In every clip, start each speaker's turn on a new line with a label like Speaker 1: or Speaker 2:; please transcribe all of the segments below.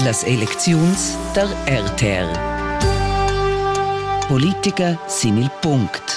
Speaker 1: las elecziuns der RTR. Politica sin il punct.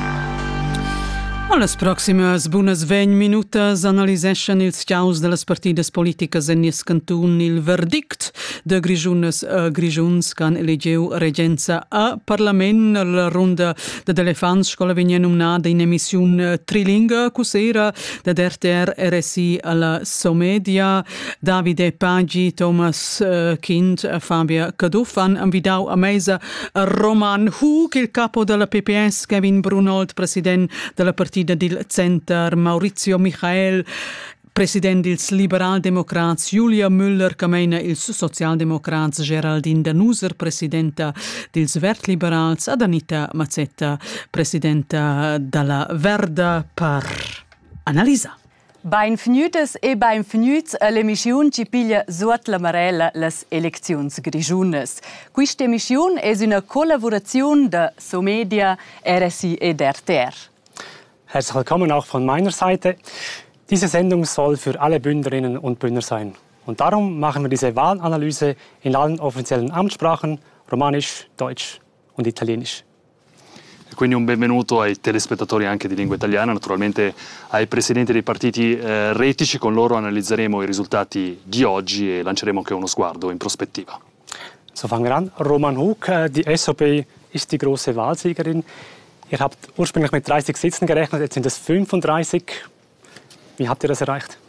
Speaker 2: Las proximas bunas 20 minutas analiseschen ils chaus de las partidas politicas en nies cantun il verdict de Grigiunas a Grigiuns can elegeu regenza a Parlament. La ronda de elefants scola vegna nominada in emissiun trilinga cusera de RTR RSI alla Somedia. Davide Paggi, Thomas Kind, Fabia Caduff han invidau a mesa Roman Hug, il capo della PPS, Kevin Brunold, president della partida del Center, Maurizio Michael, president dels Liberaldemocrats, Julia Müller, cameina ils Socialdemocrats, Geraldine Danuser, presidenta dels Vertliberals, Anita Mazzetta, presidenta della Verda, per analisa.
Speaker 3: Benvenutas e benvenuts all'emissione che piglia sotto la marella las eleczions grigiunas. Questa emissione è una collaborazione de Somedia, RSI e RTR.
Speaker 4: Herzlich willkommen auch von meiner Seite. Diese Sendung soll für alle Bündnerinnen und Bündner sein. Und darum machen wir diese Wahlanalyse in allen offiziellen Amtssprachen, Romanisch, Deutsch und Italienisch.
Speaker 5: Quindi un benvenuto ai telespettatori anche di lingua italiana, naturalmente ai presidenti dei partiti retici. Con loro analizzeremo i risultati di oggi e lanceremo anche uno sguardo in prospettiva.
Speaker 4: So fangen wir an. Roman Hug, die SVP ist die große Wahlsiegerin. Ihr habt ursprünglich mit 30 Sitzen gerechnet, jetzt sind es 35. Wie habt ihr das erreicht?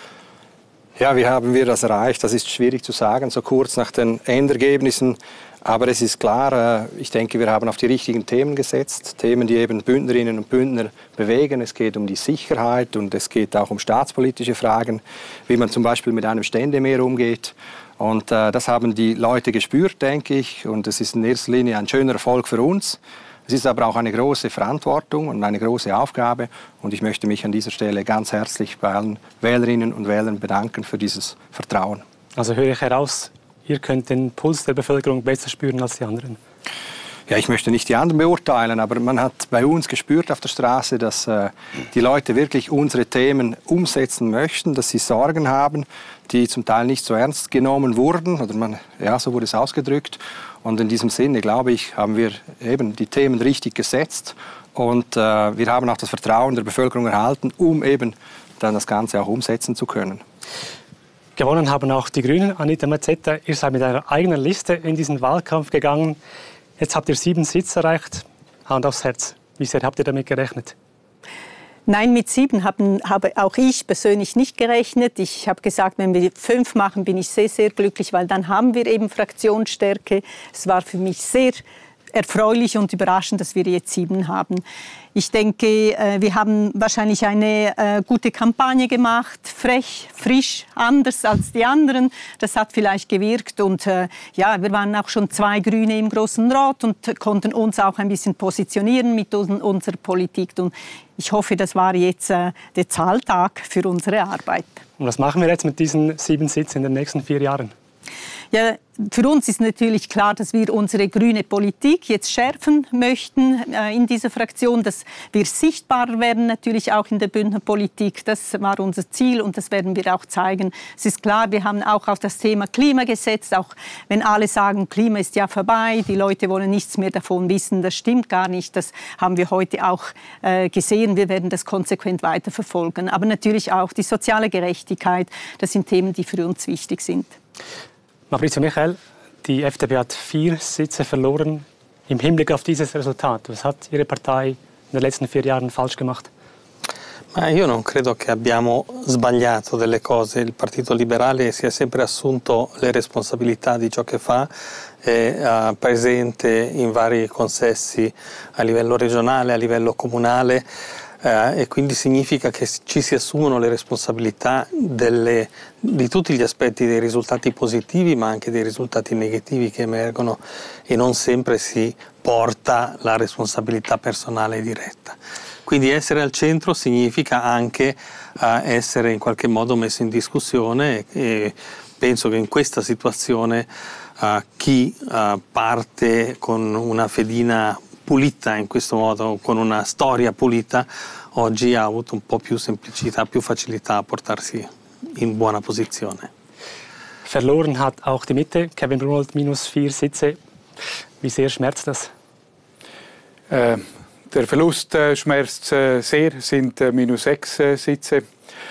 Speaker 6: Ja, wie haben wir das erreicht? Das ist schwierig zu sagen, so kurz nach den Endergebnissen. Aber es ist klar, ich denke, wir haben auf die richtigen Themen gesetzt. Themen, die eben Bündnerinnen und Bündner bewegen. Es geht um die Sicherheit und es geht auch um staatspolitische Fragen, wie man zum Beispiel mit einem Ständemeer umgeht. Und das haben die Leute gespürt, denke ich. Und es ist in erster Linie ein schöner Erfolg für uns. Es ist aber auch eine große Verantwortung und eine große Aufgabe. Und ich möchte mich an dieser Stelle ganz herzlich bei allen Wählerinnen und Wählern bedanken für dieses Vertrauen.
Speaker 4: Also höre ich heraus, ihr könnt den Puls der Bevölkerung besser spüren als die anderen.
Speaker 6: Ja, ich möchte nicht die anderen beurteilen, aber man hat bei uns gespürt auf der Straße, dass die Leute wirklich unsere Themen umsetzen möchten, dass sie Sorgen haben, die zum Teil nicht so ernst genommen wurden, oder so wurde es ausgedrückt. Und in diesem Sinne, glaube ich, haben wir eben die Themen richtig gesetzt und wir haben auch das Vertrauen der Bevölkerung erhalten, um eben dann das Ganze auch umsetzen zu können.
Speaker 4: Gewonnen haben auch die Grünen. Anita Mazzetta, ihr seid mit einer eigenen Liste in diesen Wahlkampf gegangen. Jetzt habt ihr 7 Sitze erreicht. Hand aufs Herz. Wie sehr habt ihr damit gerechnet?
Speaker 7: Nein, mit 7 habe auch ich persönlich nicht gerechnet. Ich habe gesagt, wenn wir 5 machen, bin ich sehr, sehr glücklich, weil dann haben wir eben Fraktionsstärke. Es war für mich sehr erfreulich und überraschend, dass wir jetzt 7 haben. Ich denke, wir haben wahrscheinlich eine gute Kampagne gemacht, frech, frisch, anders als die anderen. Das hat vielleicht gewirkt und wir waren auch schon 2 Grüne im Großen Rat und konnten uns auch ein bisschen positionieren mit unserer Politik. Und ich hoffe, das war jetzt der Zahltag für unsere Arbeit.
Speaker 4: Und was machen wir jetzt mit diesen 7 Sitzen in den nächsten 4 Jahren?
Speaker 7: Ja, für uns ist natürlich klar, dass wir unsere grüne Politik jetzt schärfen möchten in dieser Fraktion, dass wir sichtbarer werden, natürlich auch in der Bündner Politik. Das war unser Ziel und das werden wir auch zeigen. Es ist klar, wir haben auch auf das Thema Klima gesetzt, auch wenn alle sagen, Klima ist ja vorbei, die Leute wollen nichts mehr davon wissen. Das stimmt gar nicht, das haben wir heute auch gesehen. Wir werden das konsequent weiterverfolgen. Aber natürlich auch die soziale Gerechtigkeit, das sind Themen, die für uns wichtig sind.
Speaker 4: Maurizio Michael, die FDP hat 4 Sitze verloren. Im Hinblick auf dieses Resultat, was hat Ihre Partei in den letzten 4 Jahren falsch gemacht?
Speaker 8: Ma io non credo che abbiamo sbagliato delle cose. Il Partito Liberale si è sempre assunto le responsabilità di ciò che fa, è presente in vari consessi a livello regionale, a livello comunale. E quindi significa che ci si assumono le responsabilità di tutti gli aspetti dei risultati positivi ma anche dei risultati negativi che emergono e non sempre si porta la responsabilità personale diretta. Quindi essere al centro significa anche essere in qualche modo messo in discussione e penso che in questa situazione chi parte con una fedina pulita, in questo modo, con una storia pulita, oggi ha avuto un po' più semplicità, più facilità a portarsi in buona posizione.
Speaker 4: Verloren hat auch die Mitte. Kevin Brunold -4 Sitze. Wie sehr schmerzt das?
Speaker 9: Der Verlust schmerzt sehr, sind -6 Sitze.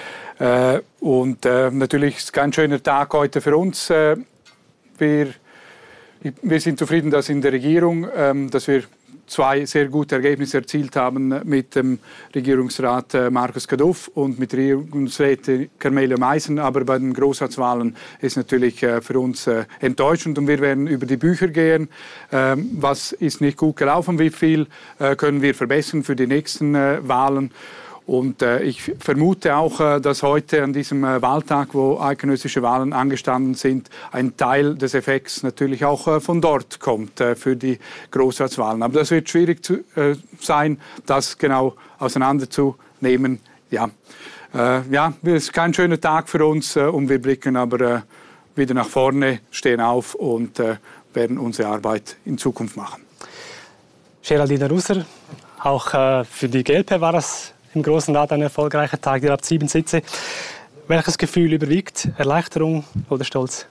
Speaker 9: Und natürlich ist es ein ganz schöner Tag heute für uns. Wir sind zufrieden, dass in der Regierung, dass wir 2 sehr gute Ergebnisse erzielt haben mit dem Regierungsrat Markus Kaduff und mit Regierungsrätin Carmela Meissen. Aber bei den Grossratswahlen ist natürlich für uns enttäuschend und wir werden über die Bücher gehen. Was ist nicht gut gelaufen? Wie viel können wir verbessern für die nächsten Wahlen? Und ich vermute auch, dass heute an diesem Wahltag, wo eidgenössische Wahlen angestanden sind, ein Teil des Effekts natürlich auch von dort kommt für die Grossratswahlen. Aber das wird schwierig sein, das genau auseinanderzunehmen. Ja, es ist kein schöner Tag für uns und wir blicken aber wieder nach vorne, stehen auf und werden unsere Arbeit in Zukunft machen.
Speaker 4: Geraldine Russer, auch für die GLP war das im Grossen Rat ein erfolgreicher Tag. Ihr habt 7 Sitze. Welches Gefühl überwiegt? Erleichterung oder Stolz?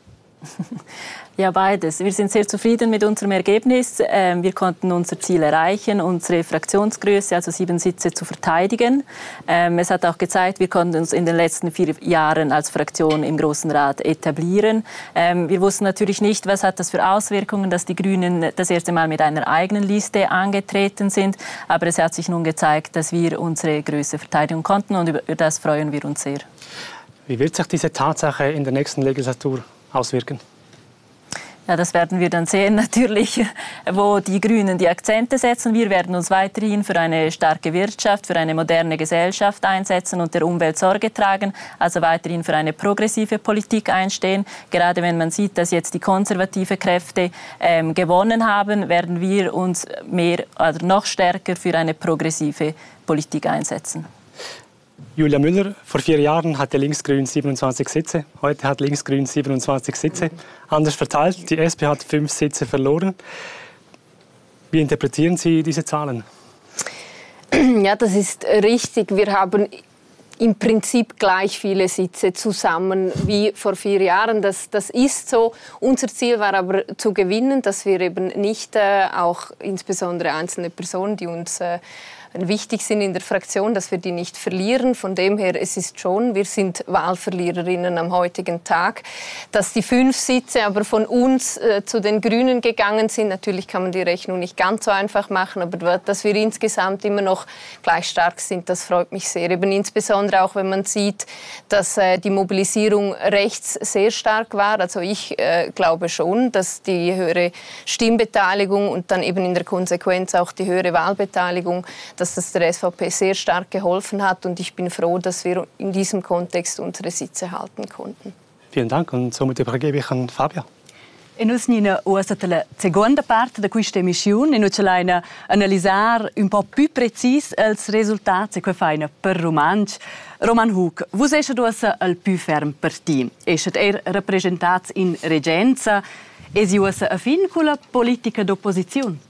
Speaker 10: Ja, beides. Wir sind sehr zufrieden mit unserem Ergebnis. Wir konnten unser Ziel erreichen, unsere Fraktionsgröße, also 7 Sitze, zu verteidigen. Es hat auch gezeigt, wir konnten uns in den letzten 4 Jahren als Fraktion im Grossen Rat etablieren. Wir wussten natürlich nicht, was hat das für Auswirkungen, dass die Grünen das erste Mal mit einer eigenen Liste angetreten sind. Aber es hat sich nun gezeigt, dass wir unsere Größe verteidigen konnten und über das freuen wir uns sehr.
Speaker 4: Wie wird sich diese Tatsache in der nächsten Legislatur auswirken?
Speaker 10: Ja, das werden wir dann sehen, natürlich, wo die Grünen die Akzente setzen. Wir werden uns weiterhin für eine starke Wirtschaft, für eine moderne Gesellschaft einsetzen und der Umwelt Sorge tragen, also weiterhin für eine progressive Politik einstehen. Gerade wenn man sieht, dass jetzt die konservative Kräfte gewonnen haben, werden wir uns mehr oder noch stärker für eine progressive Politik einsetzen.
Speaker 4: Julia Müller, vor 4 Jahren hatte Linksgrün 27 Sitze. Heute hat Linksgrün 27 Sitze. Anders verteilt. Die SP hat 5 Sitze verloren. Wie interpretieren Sie diese Zahlen?
Speaker 11: Ja, das ist richtig. Wir haben im Prinzip gleich viele Sitze zusammen wie vor 4 Jahren. Das ist so. Unser Ziel war aber zu gewinnen, dass wir eben nicht auch insbesondere einzelne Personen, die uns wichtig sind in der Fraktion, dass wir die nicht verlieren. Von dem her, es ist schon, wir sind Wahlverliererinnen am heutigen Tag. Dass die 5 Sitze aber von uns zu den Grünen gegangen sind, natürlich kann man die Rechnung nicht ganz so einfach machen, aber dass wir insgesamt immer noch gleich stark sind, das freut mich sehr. Eben insbesondere auch, wenn man sieht, dass die Mobilisierung rechts sehr stark war. Also ich glaube schon, dass die höhere Stimmbeteiligung und dann eben in der Konsequenz auch die höhere Wahlbeteiligung, dass das der SVP sehr stark geholfen hat. Und ich bin froh, dass wir in diesem Kontext unsere Sitze halten konnten.
Speaker 4: Vielen Dank und somit übergebe ich an Fabia.
Speaker 3: E noi siamo alla seconda parte di questa emissione e noi ci vogliamo analizzare un po' più precis i risultati che fanno per Romansch. Roman Hug, voi siete il più fermo partito? Siete rappresentati in reggenza e siete affine con la politica d'opposizione?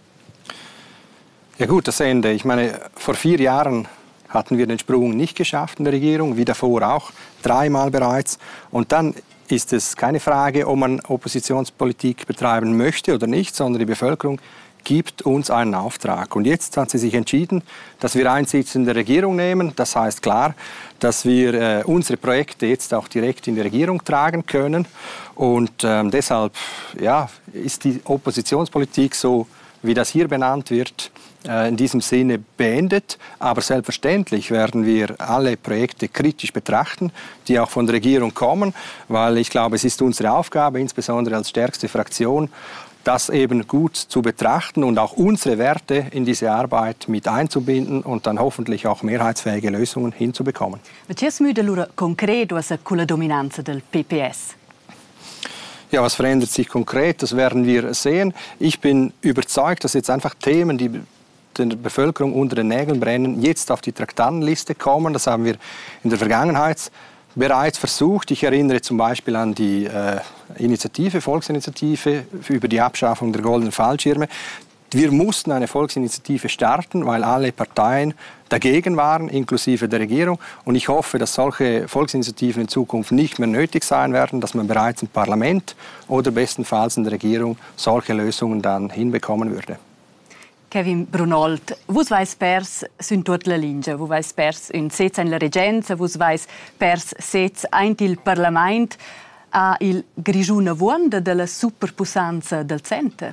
Speaker 6: Ja gut, das Ende. Ich meine, vor 4 Jahren hatten wir den Sprung nicht geschafft in der Regierung, wie davor auch, 3-mal bereits. Und dann ist es keine Frage, ob man Oppositionspolitik betreiben möchte oder nicht, sondern die Bevölkerung gibt uns einen Auftrag. Und jetzt hat sie sich entschieden, dass wir einen Sitz in der Regierung nehmen. Das heißt klar, dass wir unsere Projekte jetzt auch direkt in die Regierung tragen können. Und deshalb ist die Oppositionspolitik, so wie das hier benannt wird, in diesem Sinne beendet. Aber selbstverständlich werden wir alle Projekte kritisch betrachten, die auch von der Regierung kommen, weil ich glaube, es ist unsere Aufgabe, insbesondere als stärkste Fraktion, das eben gut zu betrachten und auch unsere Werte in diese Arbeit mit einzubinden und dann hoffentlich auch mehrheitsfähige Lösungen hinzubekommen.
Speaker 3: Was müde allora concreto con la dominanza del PPS?
Speaker 6: Ja, was verändert sich konkret? Das werden wir sehen. Ich bin überzeugt, dass jetzt einfach Themen, die der Bevölkerung unter den Nägeln brennen, jetzt auf die Traktandenliste kommen. Das haben wir in der Vergangenheit bereits versucht. Ich erinnere zum Beispiel an die Volksinitiative über die Abschaffung der goldenen Fallschirme. Wir mussten eine Volksinitiative starten, weil alle Parteien dagegen waren, inklusive der Regierung. Und ich hoffe, dass solche Volksinitiativen in Zukunft nicht mehr nötig sein werden, dass man bereits im Parlament oder bestenfalls in der Regierung solche Lösungen dann hinbekommen würde.
Speaker 3: Kevin Brunold, vus vais pers sunt tuot la lingia, vus vais pers un sez in la regenza, vus vais pers sez aint il Parlament a il Grischuna vuonda della superpusanza del center.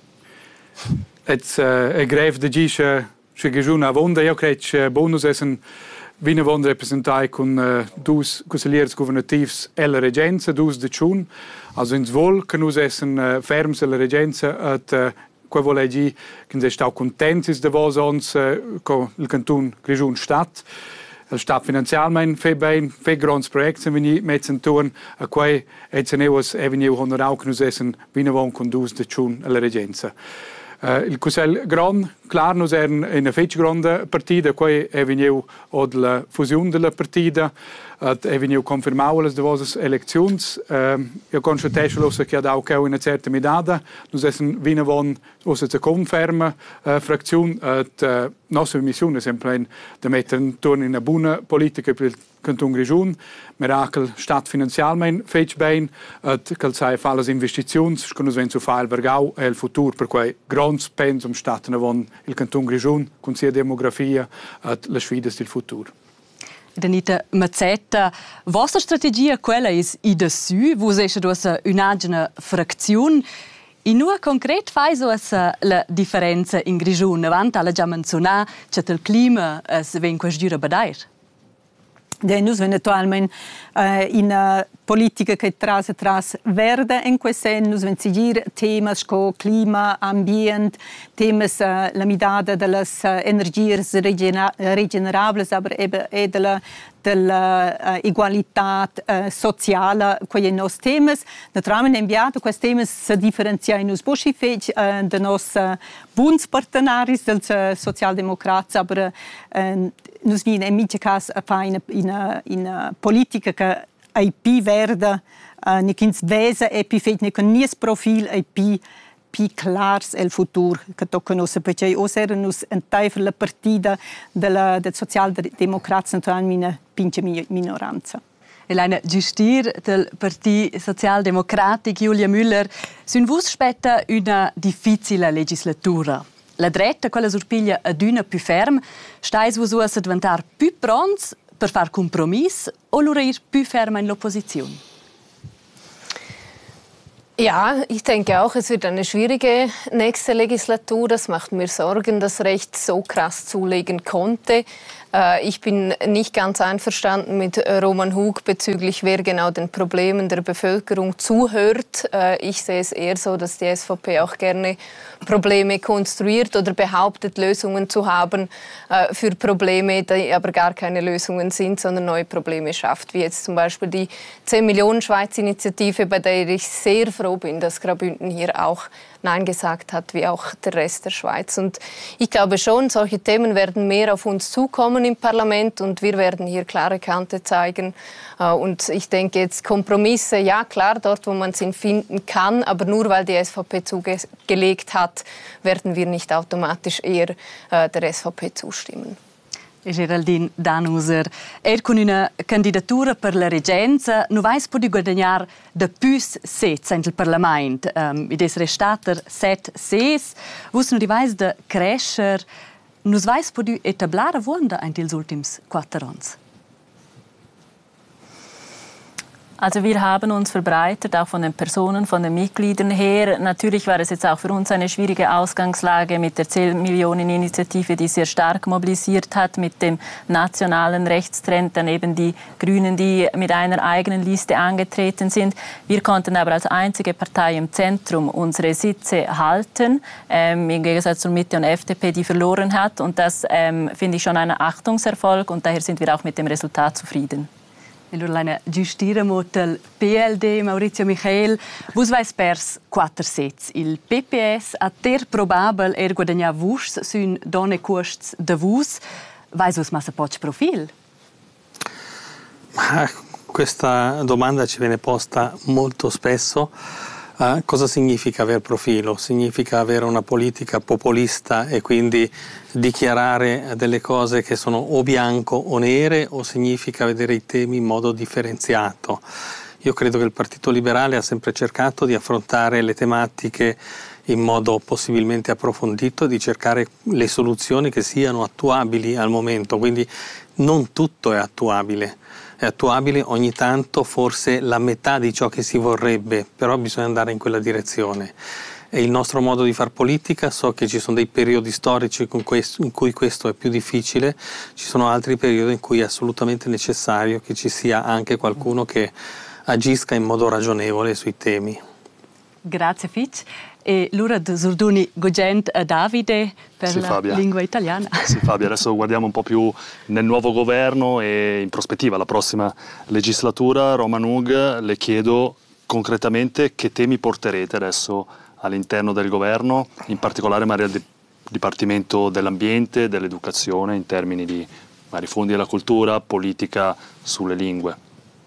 Speaker 9: È greve da gisce che Grischuna vuonda, io credo che bonus essen vina vuonda representai con dus consiglieri governativi e la regenza, dus de Ciun, also ins vol che nus essen ferms alla regenza at qua vuole dire che si sta contenti di vostra con il canton Grischun Stadt. Il Stadt finanzialmente fa bene, fa grandi progetti che mettono intorno a cui è venuto onorato che noi siamo venuti con due alla regenza. Il Consiglio Grand, claro, noi eravamo in una fece grande partita, poi è venuto la fusione della partita, è venuto confermato le vostre elezioni. Io constato che ha dato una certa medaglia, noi siamo venuti a conferma frazione. La nostra missione è sempre di mettere intorno una buona politica per il Canton Grischun. Mirakel Stadt finanzialmente fece bene, che sai fa le investizioni, che noi vengono a fare il vergau e il futuro, per cui grandi pensum stanno il Canton Grischun, con sia demografia e le sfide del futuro.
Speaker 3: Danita Mazzetta, vostra strategia quella è i dessus, vos è un'agena frazione. In una concret fai la differenza in Grischun, avanti alla già menzionata, che il clima viene quasi badair.
Speaker 7: Noi siamo attualmente in una politica che tras verde in questo senso, noi seguire temi come clima, ambiente, temi la mitad delle energie regenerabili, e della equalità sociale, quei nostri temi. Naturalmente inviato questi temi si differenziano in usbosci dai nostri buoni partenari del socialdemocratici, ma noi siamo in molti casi a fare in politica che è più verde, non vese e più fede, non nies profil è più clars il futuro che tocca noi, perché o erano un teil la partita del socialdemocratici naturalmente una pinche minoranza.
Speaker 3: Elena Giustir del Partito Socialdemocratico Julia Müller, sun vus spetta una difficile legislatura. La dretta, quella surpiglia ad una più ferm, stais vus a diventare più pronti per fare compromiss o l'ora ir più ferma in l'opposizione?
Speaker 11: Ja, ich denke auch, es wird eine schwierige nächste Legislatur. Das macht mir Sorgen, dass Recht so krass zulegen konnte. Ich bin nicht ganz einverstanden mit Roman Hug bezüglich, wer genau den Problemen der Bevölkerung zuhört. Ich sehe es eher so, dass die SVP auch gerne Probleme konstruiert oder behauptet, Lösungen zu haben für Probleme, die aber gar keine Lösungen sind, sondern neue Probleme schafft. Wie jetzt zum Beispiel die 10 Millionen Schweiz-Initiative, bei der ich sehr froh bin, dass Graubünden hier auch Nein gesagt hat, wie auch der Rest der Schweiz. Und ich glaube schon, solche Themen werden mehr auf uns zukommen im Parlament und wir werden hier klare Kante zeigen. Und ich denke jetzt Kompromisse, ja klar, dort wo man sie finden kann, aber nur weil die SVP zugelegt hat, werden wir nicht automatisch eher der SVP zustimmen.
Speaker 3: Geraldine Danuser, con una candidatura per la regenza, non vais podi guadagnare da più sets nel Parlament. Id es restater 7 ses, vus non vais da crescer, non vais podi etablare vonda in els ultims 4 ans.
Speaker 10: Also wir haben uns verbreitert, auch von den Personen, von den Mitgliedern her. Natürlich war es jetzt auch für uns eine schwierige Ausgangslage mit der 10-Millionen-Initiative, die sehr stark mobilisiert hat, mit dem nationalen Rechtstrend, dann eben die Grünen, die mit einer eigenen Liste angetreten sind. Wir konnten aber als einzige Partei im Zentrum unsere Sitze halten, im Gegensatz zur Mitte und FDP, die verloren hat. Und das finde ich schon ein Achtungserfolg und daher sind wir auch mit dem Resultat zufrieden.
Speaker 3: Allora, giustire motel PLD, Maurizio Michael, vus vais pers 4 sets. Il PPS a ter probabel guadagnar vus sun donne costs de vus. Vais vus massa poc profil?
Speaker 8: Ma questa domanda ci viene posta molto spesso. Cosa significa aver profilo? Significa avere una politica populista e quindi dichiarare delle cose che sono o bianco o nere, o significa vedere i temi in modo differenziato? Io credo che il Partito Liberale ha sempre cercato di affrontare le tematiche in modo possibilmente approfondito, di cercare le soluzioni che siano attuabili al momento, quindi non tutto è attuabile ogni tanto forse la metà di ciò che si vorrebbe, però bisogna andare in quella direzione. E il nostro modo di far politica, so che ci sono dei periodi storici in cui questo è più difficile, ci sono altri periodi in cui è assolutamente necessario che ci sia anche qualcuno che agisca in modo ragionevole sui temi.
Speaker 3: Grazie Fitch. E l'ora di Zurduni Gogent a Davide per la lingua italiana.
Speaker 5: Sì Fabia, adesso guardiamo un po' più nel nuovo governo e in prospettiva la prossima legislatura. Roma Nug, le chiedo concretamente che temi porterete adesso all'interno del governo, in particolare magari al Dipartimento dell'Ambiente, dell'Educazione, in termini di fondi della cultura, politica sulle lingue.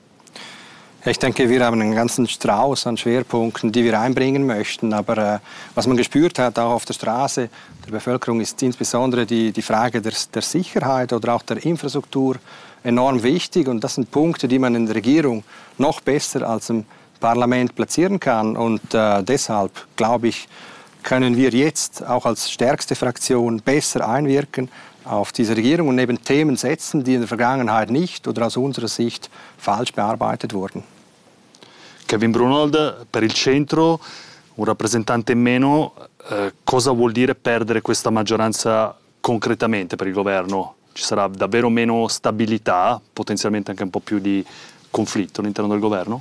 Speaker 6: Ich denke, wir haben einen ganzen Strauß an Schwerpunkten, die wir einbringen möchten. Aber was man gespürt hat, auch auf der Straße der Bevölkerung, ist insbesondere die Frage der Sicherheit oder auch der Infrastruktur enorm wichtig. Und das sind Punkte, die man in der Regierung noch besser als im Parlament platzieren kann. Und deshalb, glaube ich, können wir jetzt auch als stärkste Fraktion besser einwirken auf diese Regierung und eben Themen setzen, die in der Vergangenheit nicht oder aus unserer Sicht falsch bearbeitet wurden.
Speaker 5: Kevin Brunold, per il centro, un rappresentante in meno, cosa vuol dire perdere questa maggioranza concretamente per il governo? Ci sarà davvero meno stabilità, potenzialmente anche un po' più di conflitto all'interno del governo?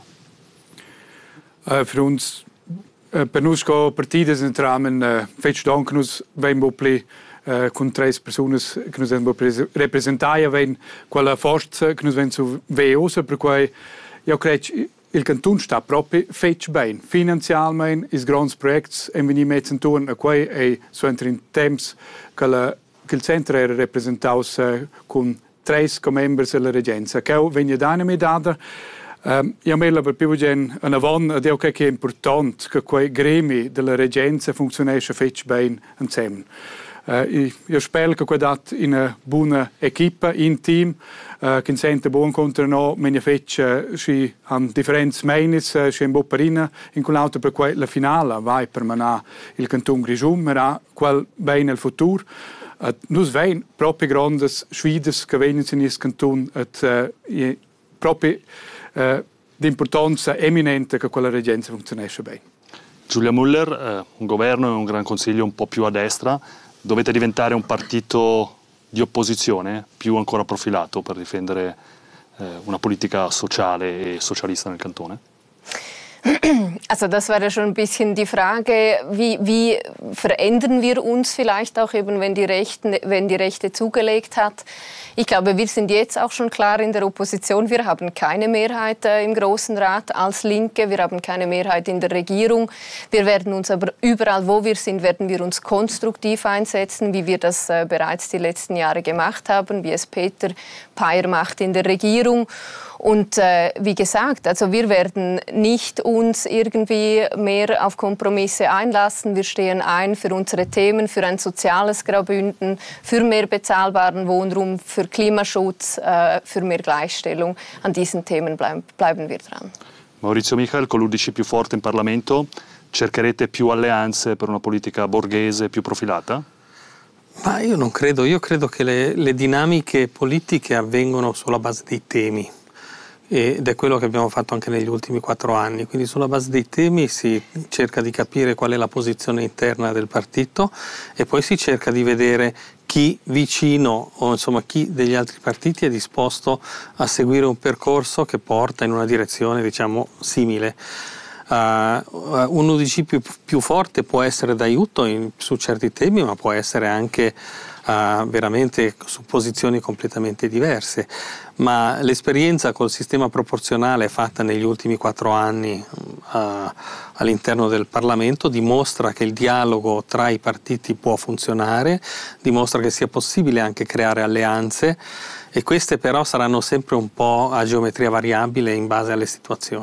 Speaker 9: Per noi come partito entriamo faccio anche noi con 3 persone che noi abbiamo rappresentato, quella forza che noi abbiamo veosa, per cui io credo il canton sta proprio fatto bene. Finanzialmente, i grandi progetti e venire messi intorno a qui e sono in tempi che il centro era rappresentato con 3 membri della reggenza. Che viene da una medaglia. Io mi per più gente una volta ed è importante che quei gremi della reggenza funzionino fatto bene insieme. Io spero che questo in una buona equipe, in team, che sente buon contro noi, meine fece si hanno differenze menis, si in bopperina, in quell'altro per cui la finale vai per manà il canton Grigiun, ma quel bene nel futuro. Noi vein proprio grandi sfide che vengono in questo canton, proprio di importanza eminente che quella reggenza funzionasse bene.
Speaker 5: Giulia Müller, un governo e un Gran Consiglio un po' più a destra. Dovete diventare un partito di opposizione più ancora profilato per difendere una politica sociale e socialista nel Cantone?
Speaker 11: Also das wäre schon ein bisschen die Frage, wie verändern wir uns vielleicht auch eben, wenn die Rechte zugelegt hat. Ich glaube, wir sind jetzt auch schon klar in der Opposition. Wir haben keine Mehrheit im Großen Rat als Linke. Wir haben keine Mehrheit in der Regierung. Wir werden uns aber überall, wo wir sind, werden wir uns konstruktiv einsetzen, wie wir das bereits die letzten Jahre gemacht haben, wie es Peter Peier macht in der Regierung. Und wie gesagt, also wir werden nicht uns irgendwie mehr auf Kompromisse einlassen. Wir stehen ein für unsere Themen, für ein soziales Graubünden, für mehr bezahlbaren Wohnraum, für Klimaschutz, für mehr Gleichstellung. An diesen Themen bleiben wir dran.
Speaker 5: Maurizio Michel, con l'UDC più forte in Parlamento, cercherete più alleanze per una politica borghese più profilata?
Speaker 8: Ma io non credo, io credo che le dinamiche politiche avvengono sulla base dei temi. Ed è quello che abbiamo fatto anche negli ultimi 4 anni, quindi sulla base dei temi si cerca di capire qual è la posizione interna del partito e poi si cerca di vedere chi vicino o insomma chi degli altri partiti è disposto a seguire un percorso che porta in una direzione diciamo simile. Un UDC più forte può essere d'aiuto su certi temi, ma può essere anche veramente su posizioni completamente diverse, ma l'esperienza col sistema proporzionale fatta negli ultimi 4 anni all'interno del Parlamento dimostra che il dialogo tra i partiti può funzionare, dimostra che sia possibile anche creare alleanze e queste però saranno sempre un po' a geometria variabile in base alle situazioni.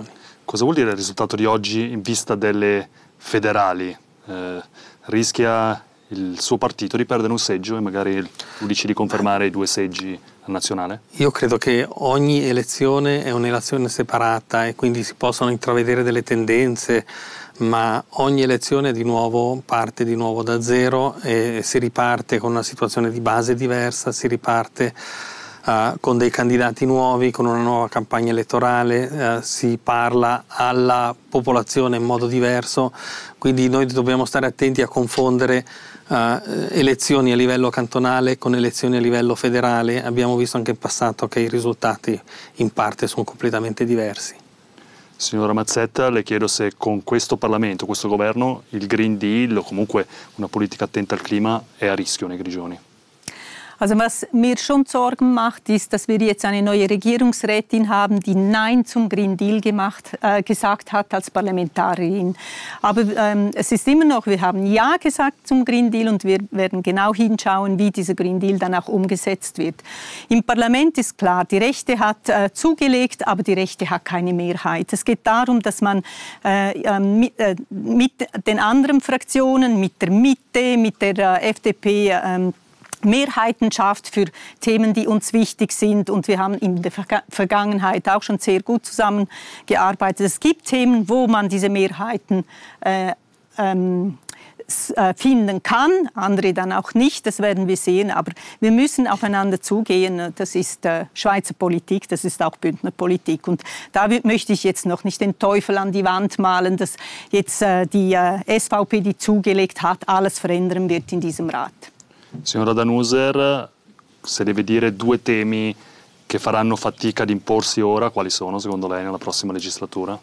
Speaker 5: Cosa vuol dire il risultato di oggi in vista delle federali? Rischia il suo partito di perdere un seggio e magari tu dici di confermare i 2 seggi al nazionale?
Speaker 8: Io credo che ogni elezione è un'elezione separata e quindi si possono intravedere delle tendenze, ma ogni elezione di nuovo parte di nuovo da zero e si riparte con una situazione di base diversa, si riparte con dei candidati nuovi, con una nuova campagna elettorale, si parla alla popolazione in modo diverso, quindi noi dobbiamo stare attenti a confondere elezioni a livello cantonale con elezioni a livello federale. Abbiamo visto anche in passato che i risultati in parte sono completamente diversi.
Speaker 5: Signora Mazzetta, le chiedo se con questo Parlamento, questo governo, il Green Deal o comunque una politica attenta al clima è a rischio nei Grigioni.
Speaker 7: Also was mir schon Sorgen macht, ist, dass wir jetzt eine neue Regierungsrätin haben, die Nein zum Green Deal gesagt hat als Parlamentarierin. Aber es ist immer noch, wir haben Ja gesagt zum Green Deal und wir werden genau hinschauen, wie dieser Green Deal dann auch umgesetzt wird. Im Parlament ist klar, die Rechte hat zugelegt, aber die Rechte hat keine Mehrheit. Es geht darum, dass man mit den anderen Fraktionen, mit der Mitte, mit der FDP, Mehrheiten schafft für Themen, die uns wichtig sind. Und wir haben in der Vergangenheit auch schon sehr gut zusammengearbeitet. Es gibt Themen, wo man diese Mehrheiten finden kann, andere dann auch nicht, das werden wir sehen. Aber wir müssen aufeinander zugehen. Das ist Schweizer Politik, das ist auch Bündner Politik. Und da möchte ich jetzt noch nicht den Teufel an die Wand malen, dass jetzt die SVP, die zugelegt hat, alles verändern wird in diesem Rat.
Speaker 5: Signora Danuser, se deve dire 2 temi che faranno fatica ad imporsi ora, quali sono secondo lei nella prossima legislatura?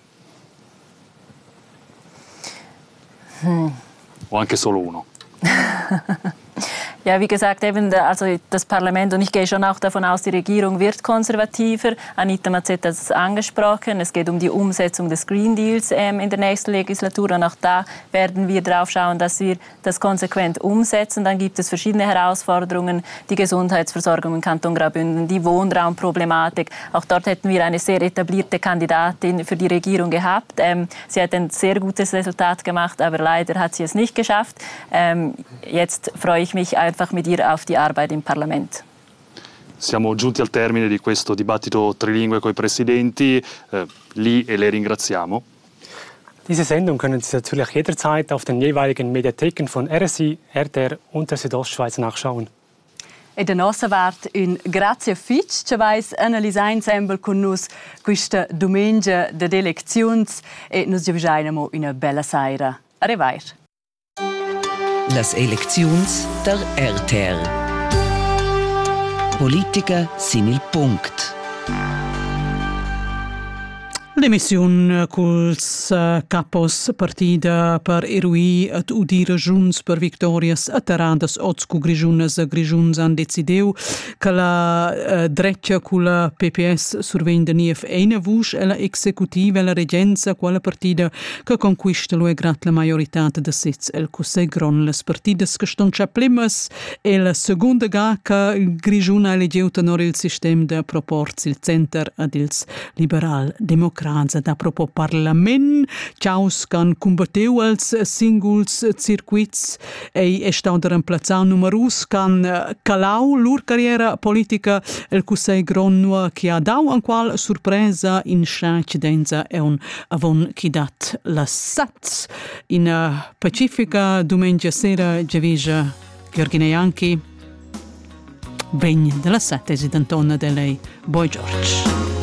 Speaker 5: O anche solo uno?
Speaker 10: Ja, wie gesagt, eben also das Parlament, und ich gehe schon auch davon aus, die Regierung wird konservativer. Anita Mazzetta hat es angesprochen. Es geht um die Umsetzung des Green Deals in der nächsten Legislatur. Und auch da werden wir darauf schauen, dass wir das konsequent umsetzen. Dann gibt es verschiedene Herausforderungen, die Gesundheitsversorgung im Kanton Graubünden, die Wohnraumproblematik. Auch dort hätten wir eine sehr etablierte Kandidatin für die Regierung gehabt. Sie hat ein sehr gutes Resultat gemacht, aber leider hat sie es nicht geschafft. Jetzt freue ich mich einfach mit ihr auf die Arbeit im Parlament.
Speaker 5: Siamo giunti al termine di questo dibattito trilingue coi Presidenti. Li e le ringraziamo.
Speaker 4: Diese Sendung können Sie natürlich jederzeit auf den jeweiligen Mediatheken von RSI, RTR und der Südostschweiz nachschauen.
Speaker 3: E da nossa part un grazie fitch che vais analisare insieme con nos questa domenica de eleczions e nos giavisainamo una bella sera. Arrivair.
Speaker 1: Las eleczions der RTR. Politica sin il punct.
Speaker 2: L'emissiun culs capos partida per erui at udire giuns per victorias ataradas oz cu grigiunas a grigiuns han decideu che la dreccia cu la PPS survenda nief eine vusch e la executiva e la regenza quella partida che conquista lo e grat la majorità de sets el Cusei Gron las partidas che ston chaplimas e la seconda ga che il grigiuna elegeu tenor il sistema de proporzi il center ad ils liberal democrat da proprio Parlament, chaus can combateu als singuls circuits e è stato reemplazato numerus can calau lur carriera politica el Cusei Gron che ha dau an qual sorpresa in scidenza e un avon chi dat la sats in Pacifica domenica sera Giavija Gheorghineanchi vegn della settesi d'Antona de lei Boy George.